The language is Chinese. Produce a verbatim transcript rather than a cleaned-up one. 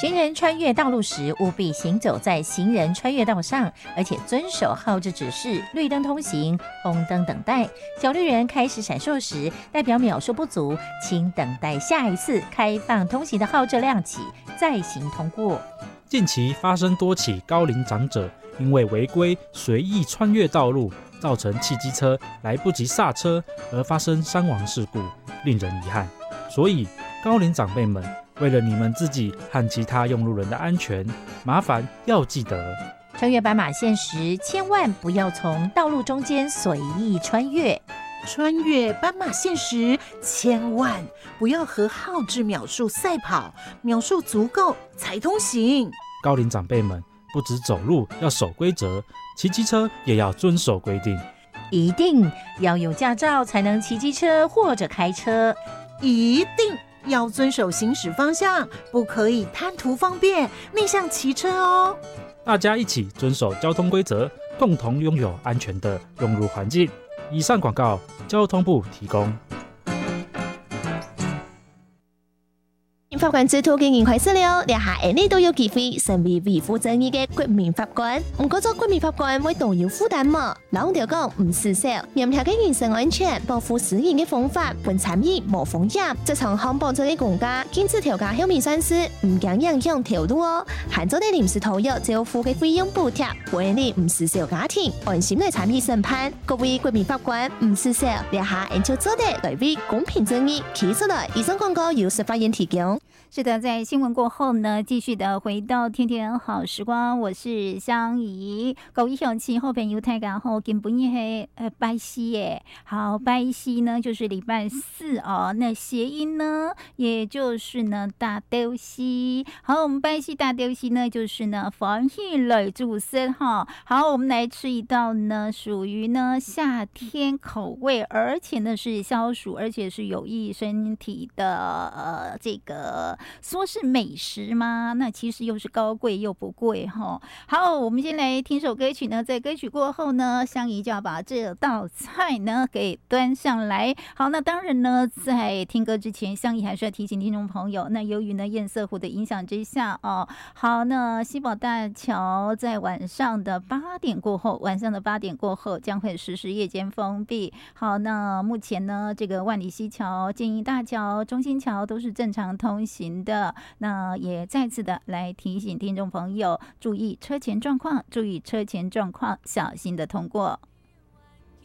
行人穿越道路时，务必行走在行人穿越道上，而且遵守号志指示，绿灯通行，红灯等待。小绿人开始闪烁时，代表秒数不足，请等待下一次开放通行的号志亮起，再行通过。 近期发生多起高龄长者因为违规随意穿越道路，造成汽机车来不及刹车而发生伤亡事故，令人遗憾。所以高龄长辈们，为了你们自己和其他用路人的安全，麻烦要记得， 穿越斑马线时，千万不要从道路中间随意穿越。 穿越斑马线时，千万不要和号志秒数赛跑，秒数足够才通行。 高龄长辈们不只走路要守规则，骑机车也要遵守规定。 一定要有驾照才能骑机车或者开车， 一定要遵守行驶方向，不可以贪图方便逆向骑车哦。 大家一起遵守交通规则，共同拥有安全的用路环境。以上广告，交通部提供。 法官制度經研開始了，日下下你都有機會成為維護正義嘅國民法官。唔過做國民法官會都有負擔嘛，老條講唔施手，嚴條嘅人身安全、保護私隱嘅方法，本參與無風險。這場項保障嘅國家，禁止調價後面算是唔驚影響條路哦。限咗啲臨時投入政府嘅費用補貼，為你唔施手家庭安心嚟參與審判。各位國民法官唔施手，日下研究做得來為公平正義企出來。以上廣告由司法院提供。 是的，在新聞過後呢，繼續的回到天天好時光，我是香怡。各位鄉親好朋友大家好，今本日係拜西耶，好拜西呢就是禮拜四哦，那諧音呢也就是呢大丟西。好，我們拜西大丟西呢就是呢防疫類助身哈。好，我們來吃一道呢屬於呢夏天口味，而且呢是消暑，而且是有益身體的呃這個。說是美食嗎？那其實又是高貴又不貴哈。好，我們先來聽首歌曲呢，在歌曲過後呢，香怡就要把這道菜呢給端上來。好，那當然呢，在聽歌之前，香怡還是要提醒聽眾朋友，那由於呢堰塞湖的影響之下哦，好，那西寶大橋在晚上的八點過後，晚上的八點過後將會實施夜間封閉。好，那目前呢，這個萬里西橋、建議大橋、中心橋都是正常通行的，那也再次的來提醒聽眾朋友注意車前狀況，注意車前狀況，小心的通過。